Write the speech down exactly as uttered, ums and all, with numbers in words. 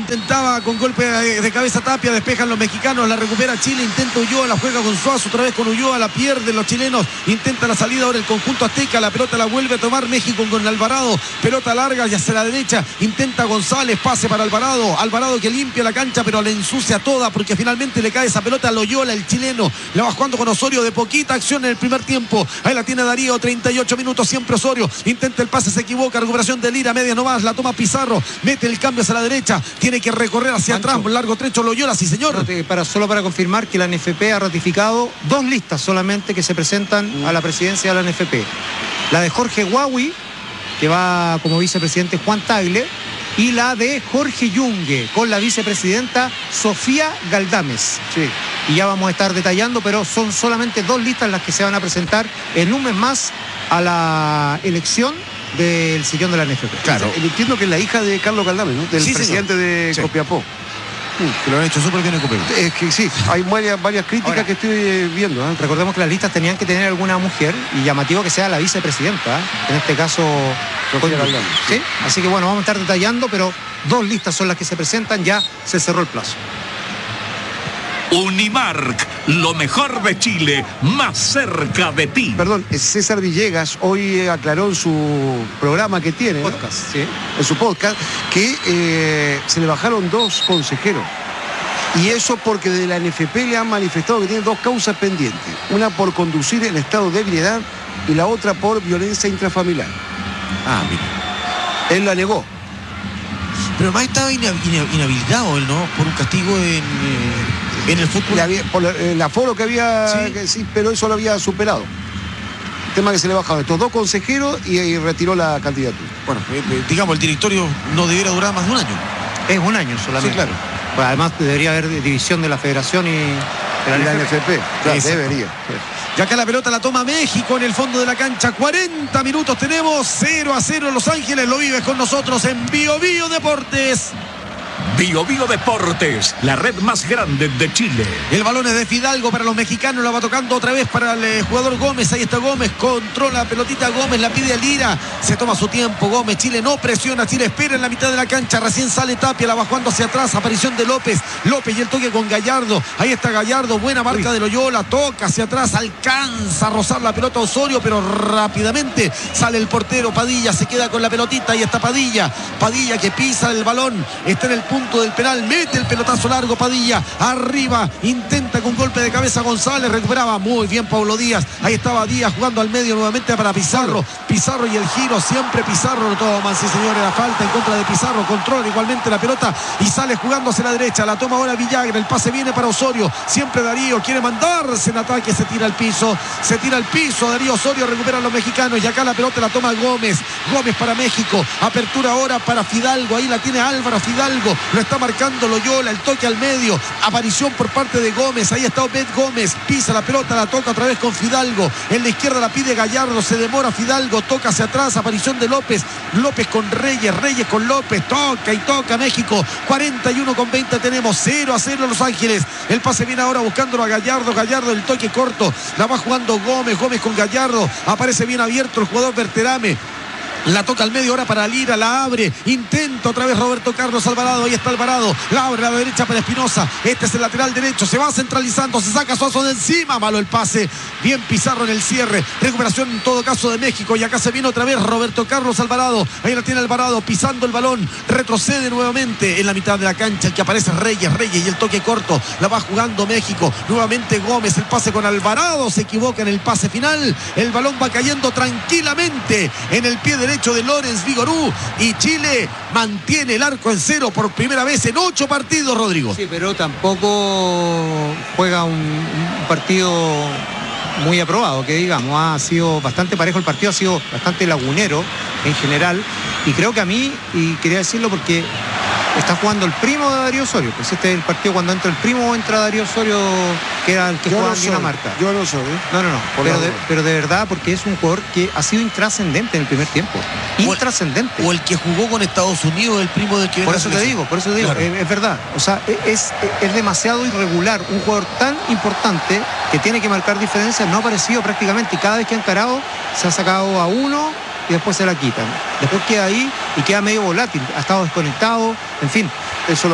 intentaba con golpe de cabeza Tapia, despejan los mexicanos, la recupera Chile, intenta Ulloa, la juega con Suazo, otra vez con Ulloa, la pierden los chilenos, intenta la salida ahora el conjunto azteca, la pelota la vuelve a tomar México con Alvarado, pelota larga y hacia la derecha, intenta González, pase para Alvarado, Alvarado que limpia la cancha pero la ensucia toda porque finalmente le cae esa pelota a Loyola, el chileno, la va jugando con Osorio, de poquita acción en el primer tiempo, ahí la tiene Darío, treinta y ocho minutos, siempre Osorio, intenta el pase, se equivoca, recuperación de Lira, media nomás, la toma Pizarro, mete el cambio hacia la derecha, tiene que recorrer hacia Mancho. Atrás, un largo trecho Loyola, sí señor. Para, solo para confirmar que la N F P ha ratificado dos listas solamente que se presentan a la presidencia de la N F P. La de Jorge Huawei, que va como vicepresidente Juan Tagle, y la de Jorge Yungue, con la vicepresidenta Sofía Galdames. Sí. Y ya vamos a estar detallando, pero son solamente dos listas las que se van a presentar en un mes más a la elección del sillón de la N F P. Claro. Entiendo que es la hija de Carlos Galdames, ¿no? Del sí, presidente señor. de sí. Copiapó. Que lo han hecho súper bien en Copiapó. Es que sí, hay varias, varias críticas Ahora, que estoy eh, viendo. ¿eh? Recordemos que las listas tenían que tener alguna mujer y llamativo que sea la vicepresidenta, ¿eh? En este caso Sofía Galdames. ¿Sí? Así que bueno, vamos a estar detallando, pero dos listas son las que se presentan, ya se cerró el plazo. Unimark, lo mejor de Chile, más cerca de ti. Perdón, César Villegas hoy aclaró en su programa que tiene, podcast, ¿no? ¿sí? En su podcast, que eh, se le bajaron dos consejeros. Y eso porque desde la N F P le han manifestado que tienen dos causas pendientes. Una por conducir en estado de ebriedad y la otra por violencia intrafamiliar. Ah, mira. Él la negó. Pero además estaba inhabilitado él, ¿no? Por un castigo en, eh, en el fútbol. Había, por el aforo que había, sí. Que, sí, pero eso lo había superado. El tema que se le bajaron estos dos consejeros y, y retiró la candidatura. Bueno, eh, digamos, el directorio no debiera durar más de un año. Es un año solamente. Sí, claro. Pues además debería haber división de la federación y de la, la N F P. Claro, debería. Y acá la pelota la toma México en el fondo de la cancha. cuarenta minutos tenemos. cero a cero en Los Ángeles. Lo vives con nosotros en Bio Bio Deportes. Bio Bio Deportes, la red más grande de Chile. El balón es de Fidalgo para los mexicanos, la va tocando otra vez para el eh, jugador Gómez. Ahí está Gómez, controla la pelotita Gómez, la pide a Lira, se toma su tiempo Gómez. Chile no presiona, Chile espera en la mitad de la cancha, recién sale Tapia, la va jugando hacia atrás, aparición de López, López y el toque con Gallardo. Ahí está Gallardo, buena marca Uy. de Loyola, toca hacia atrás, alcanza a rozar la pelota Osorio, pero rápidamente sale el portero Padilla, se queda con la pelotita. Ahí está Padilla, Padilla que pisa el balón, está en el punto del penal, mete el pelotazo largo Padilla, arriba, intenta con golpe de cabeza González, recuperaba muy bien Paulo Díaz, ahí estaba Díaz jugando al medio nuevamente para Pizarro, Pizarro y el giro, siempre Pizarro lo toman, sí señores, la falta en contra de Pizarro, controla igualmente la pelota y sale jugando hacia la derecha, la toma ahora Villagra, el pase viene para Osorio, siempre Darío, quiere mandarse en ataque, se tira al piso, se tira al piso, Darío Osorio, recupera a los mexicanos y acá la pelota la toma Gómez, Gómez para México, apertura ahora para Fidalgo, ahí la tiene Álvaro Fidalgo, lo está marcando Loyola, el toque al medio, aparición por parte de Gómez, ahí está Obed Gómez, pisa la pelota, la toca otra vez con Fidalgo, en la izquierda la pide Gallardo, se demora Fidalgo, toca hacia atrás, aparición de López, López con Reyes, Reyes con López, toca y toca México, cuarenta y uno con veinte tenemos, cero a cero Los Ángeles, el pase viene ahora buscándolo a Gallardo, Gallardo el toque corto, la va jugando Gómez, Gómez con Gallardo, aparece bien abierto el jugador Berterame, la toca al medio ahora para Lira, la abre, intenta otra vez Roberto Carlos Alvarado, ahí está Alvarado, la abre a la derecha para Espinosa, este es el lateral derecho, se va centralizando, se saca Suazo de encima, malo el pase, bien Pizarro en el cierre, recuperación en todo caso de México y acá se viene otra vez Roberto Carlos Alvarado, ahí la tiene Alvarado, pisando el balón, retrocede nuevamente en la mitad de la cancha, el que aparece Reyes, Reyes y el toque corto, la va jugando México, nuevamente Gómez, el pase con Alvarado, se equivoca en el pase final, el balón va cayendo tranquilamente en el pie derecho de Lorenz Vigorú y Chile mantiene el arco en cero por primera vez en ocho partidos, Rodrigo. Sí, pero tampoco juega un, un partido muy aprobado, que digamos, ha sido bastante parejo el partido, ha sido bastante lagunero en general y creo que a mí, y quería decirlo porque está jugando el primo de Darío Osorio, pues este es el partido cuando entra el primo, entra Darío Osorio, que era el que jugaba en Dinamarca. Yo no soy. ¿eh? No, no, no, pero de, pero de verdad, porque es un jugador que ha sido intrascendente en el primer tiempo. Intrascendente. O el que jugó con Estados Unidos, el primo del que... Por eso te digo, por eso te digo, claro. es, es verdad. O sea, es, es demasiado irregular. Un jugador tan importante que tiene que marcar diferencias, no ha aparecido prácticamente. Y cada vez que ha encarado, se ha sacado a uno y después se la quitan. Después queda ahí y queda medio volátil. Ha estado desconectado, en fin. Eso lo